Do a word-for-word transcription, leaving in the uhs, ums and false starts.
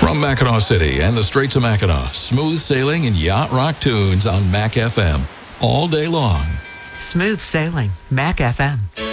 From Mackinac City and the Straits of Mackinac, smooth sailing and yacht rock tunes on Mac F M all day long. Smooth sailing, Mac F M.